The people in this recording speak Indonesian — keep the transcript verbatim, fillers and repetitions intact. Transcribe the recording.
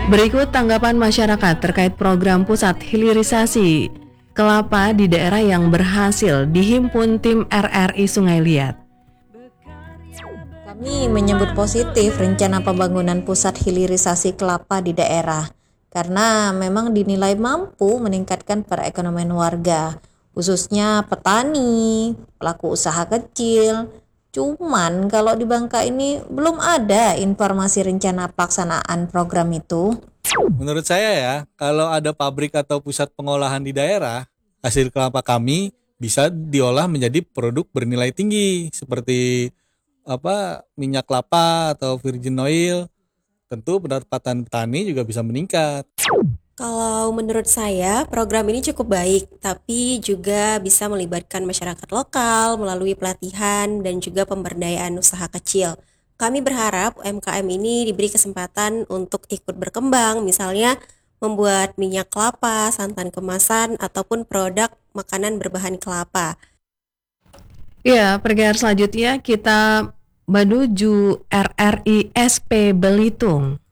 Berikut tanggapan masyarakat terkait program pusat hilirisasi kelapa di daerah yang berhasil dihimpun tim R R I Sungai Liat. Kami menyambut positif rencana pembangunan pusat hilirisasi kelapa di daerah karena memang dinilai mampu meningkatkan perekonomian warga, khususnya petani, pelaku usaha kecil. Cuman kalau di Bangka ini belum ada informasi rencana pelaksanaan program itu. Menurut saya ya, kalau ada pabrik atau pusat pengolahan di daerah, hasil kelapa kami bisa diolah menjadi produk bernilai tinggi seperti apa minyak kelapa atau virgin oil. Tentu pendapatan petani juga bisa meningkat. Kalau menurut saya, program ini cukup baik, tapi juga bisa melibatkan masyarakat lokal melalui pelatihan dan juga pemberdayaan usaha kecil. Kami berharap U M K M ini diberi kesempatan untuk ikut berkembang, misalnya membuat minyak kelapa, santan kemasan, ataupun produk makanan berbahan kelapa. Ya, pergear selanjutnya kita menuju R R I S P Belitung.